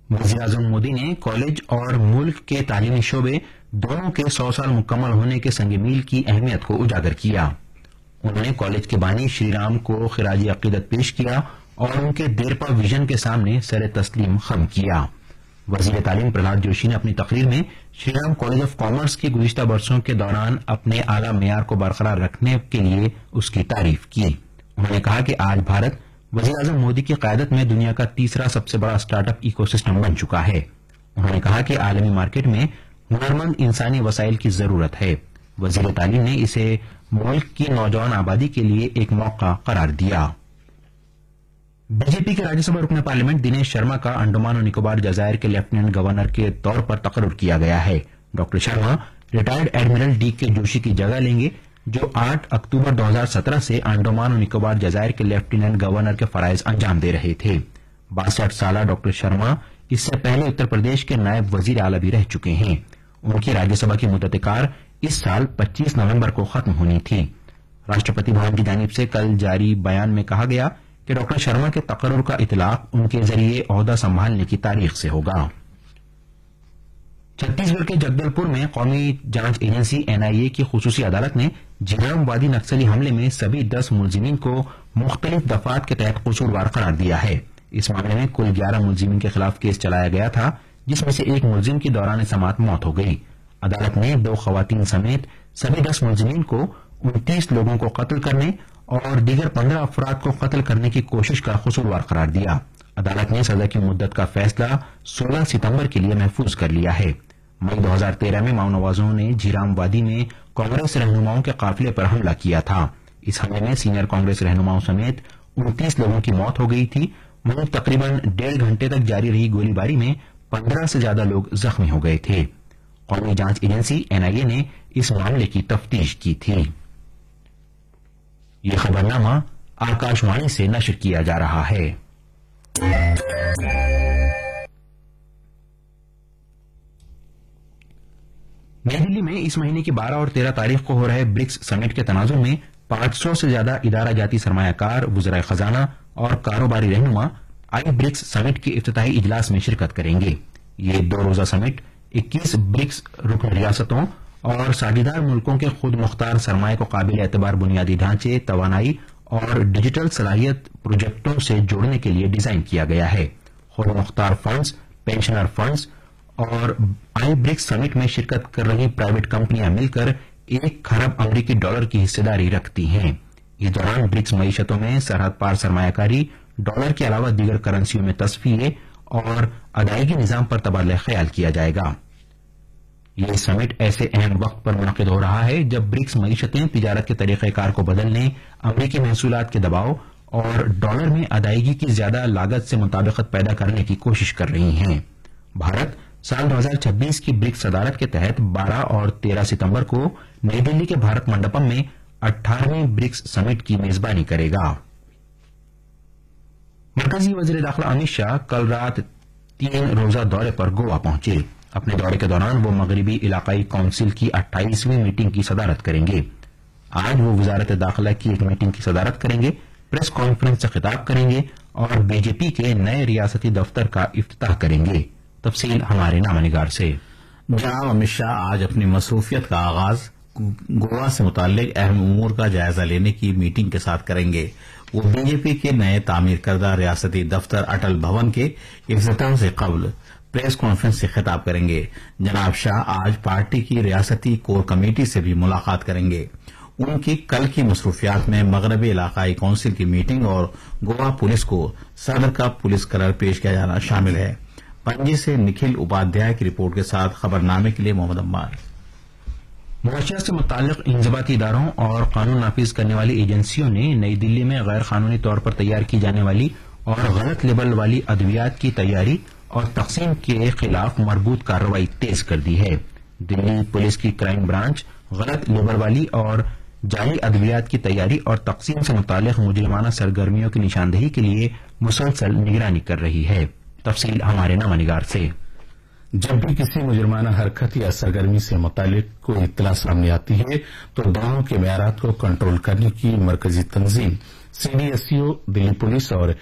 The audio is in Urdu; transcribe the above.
وزیر اعظم مودی نے کالج اور ملک کے تعلیمی شعبے دونوں کے 100 سال مکمل ہونے کے سنگ میل کی اہمیت کو اجاگر کیا۔ انہوں نے کالج کے بانی شری رام کو خراج عقیدت پیش کیا اور ان کے دیرپا ویژن کے سامنے سر تسلیم خم کیا۔ وزیر تعلیم پرہلاد جوشی نے اپنی تقریر میں Shri Ram college of commerce کی گزشتہ برسوں کے دوران اپنے اعلیٰ معیار کو برقرار رکھنے کے لیے اس کی تعریف کی۔ انہوں نے کہا کہ آج بھارت وزیر اعظم مودی کی قیادت میں دنیا کا تیسرا سب سے بڑا اسٹارٹ اپ ایکو سسٹم بن چکا ہے۔ انہوں نے کہا کہ عالمی مارکیٹ میں ہنرمند انسانی وسائل کی ضرورت ہے۔ وزیر تعلیم نے اسے ملک کی نوجوان آبادی کے لیے ایک موقع قرار دیا۔ بی جے پی کے راجیہ سبھا رکن پارلیمنٹ دنیش شرما کا انڈمان اور نکوبار جزائر کے لیفٹیننٹ گورنر کے طور پر تقرر کیا گیا ہے۔ Doctor Sharma retired admiral D کے جوشی کی جگہ لیں گے، جو 8 اکتوبر 2017 سے انڈمان اور نکوبار جزائر کے لیفٹیننٹ گورنر کے فرائض انجام دے رہے تھے۔ 62 سالہ ڈاکٹر شرما اس سے پہلے اتر پردیش کے نائب وزیر اعلیٰ بھی رہ چکے ہیں۔ ان کی راجیہ سبھا کی مدت کار اس سال 25 نومبر کو ختم ہونی تھی۔ راشٹرپتی بھون کی جانب سے کل جاری بیان میں کہا گیا کہ ڈاکٹر شرما کے تقرر کا اطلاق ان کے ذریعے عہدہ سنبھالنے کی تاریخ سے ہوگا۔ چھتیس گڑھ کے جگدل پور میں قومی جانچ ایجنسی NIA کی خصوصی عدالت نے جھیرام وادی نکسلی حملے میں سبھی 10 ملزمین کو مختلف دفعات کے تحت قصوروار قرار دیا ہے۔ اس معاملے میں کل 11 ملزمین کے خلاف کیس چلایا گیا تھا، جس میں سے ایک ملزم کی دوران سماعت موت ہو گئی۔ عدالت نے 2 خواتین سمیت سبھی 10 ملزمین کو 29 لوگوں کو قتل کرنے اور دیگر 15 افراد کو قتل کرنے کی کوشش کا قصوروار قرار دیا۔ عدالت نے سزا کی مدت کا فیصلہ 16 ستمبر کے لیے محفوظ کر لیا ہے۔ مئی 2013 میں ماؤنوازوں نے جھیرام وادی میں کانگریس رہنماؤں کے قافلے پر حملہ کیا تھا۔ اس حملے میں سینئر کانگریس رہنماؤں سمیت 29 لوگوں کی موت ہو گئی تھی۔ وہیں تقریباً 1.5 گھنٹے تک جاری رہی گولی باری میں 15 سے زیادہ لوگ زخمی ہو گئے تھے۔ قومی جانچ ایجنسی NIA نے اس معاملے کی تفتیش کی تھی۔ یہ خبرنامہ آکاش وانی سے نشر کیا جا رہا ہے۔ نئی دلی میں اس مہینے کی 12 اور 13 تاریخ کو ہو رہے برکس سمٹ کے تناظر میں 500 سے زیادہ ادارہ جاتی سرمایہ کار، وزرائے خزانہ اور کاروباری رہنما آئی برکس سمٹ کے افتتاحی اجلاس میں شرکت کریں گے۔ یہ 2 روزہ سمٹ 21 برکس رکن ریاستوں اور ساجھیدار ملکوں کے خود مختار سرمایہ کو قابل اعتبار بنیادی ڈھانچے، توانائی اور ڈیجیٹل صلاحیت پروجیکٹوں سے جوڑنے کے لیے ڈیزائن کیا گیا ہے۔ خود مختار فنڈز، پینشنر فنڈز اور آئی برکس سمٹ میں شرکت کر رہی پرائیویٹ کمپنیاں مل کر 1 کھرب امریکی ڈالر کی حصہ داری رکھتی ہیں۔ اس دوران برکس معیشتوں میں سرحد پار سرمایہ کاری، ڈالر کے علاوہ دیگر کرنسیوں میں تصفیے اور ادائیگی نظام پر تبادلہ خیال کیا جائے گا۔ یہ سمٹ ایسے اہم وقت پر منعقد ہو رہا ہے جب برکس معیشتیں تجارت کے طریقہ کار کو بدلنے، امریکی محصولات کے دباؤ اور ڈالر میں ادائیگی کی زیادہ لاگت سے مطابقت پیدا کرنے کی کوشش کر رہی ہیں۔ بھارت سال 2026 کی برکس صدارت کے تحت 12 اور 13 ستمبر کو نئی دلی کے بھارت منڈپم میں 18ویں برکس سمٹ کی میزبانی کرے گا۔ مرکزی وزیر داخلہ امت شاہ کل رات 3 روزہ دورے پر گوا پہنچے۔ اپنے دورے کے دوران وہ مغربی علاقائی کونسل کی 28ویں میٹنگ کی صدارت کریں گے۔ آج وہ وزارت داخلہ کی ایک میٹنگ کی صدارت کریں گے، پریس کانفرنس سے خطاب کریں گے اور بی جے پی کے نئے ریاستی دفتر کا افتتاح کریں گے۔ تفصیل ہمارے نامہ نگار سے۔ جناب امت شاہ آج اپنی مصروفیت کا آغاز گوا سے متعلق اہم امور کا جائزہ لینے کی میٹنگ کے ساتھ کریں گے۔ وہ بی جے پی کے نئے تعمیر کردہ ریاستی دفتر اٹل بھون کے افتتاح سے قبل پریس کانفرنس سے خطاب کریں گے۔ جناب شاہ آج پارٹی کی ریاستی کور کمیٹی سے بھی ملاقات کریں گے۔ ان کی کل کی مصروفیات میں مغربی علاقائی کونسل کی میٹنگ اور گوا پولیس کو صدر کا پولیس کلر پیش کیا جانا شامل ہے۔ پنجی سے نکھل اپادھیائے کی رپورٹ کے ساتھ خبرنامے کے لیے محمد عمار۔ معاشیات سے متعلق انضباطی اداروں اور قانون نافذ کرنے والی ایجنسیوں نے نئی دلی میں غیر قانونی طور پر تیار کی جانے والی اور غلط لیبل والی ادویات کی تیاری اور تقسیم کے خلاف مربوط کارروائی تیز کر دی ہے۔ دلی پولیس کی کرائم برانچ غلط لیبل والی اور جعلی ادویات کی تیاری اور تقسیم سے متعلق مجرمانہ سرگرمیوں کی نشاندہی کے لیے مسلسل نگرانی کر رہی ہے۔ تفصیل ہمارے نامہ نگار سے۔ جب بھی کسی مجرمانہ حرکت یا سرگرمی سے متعلق کوئی اطلاع سامنے آتی ہے تو دونوں کے معیارات کو کنٹرول کرنے کی مرکزی تنظیم CDSCO، دلی پولیس اور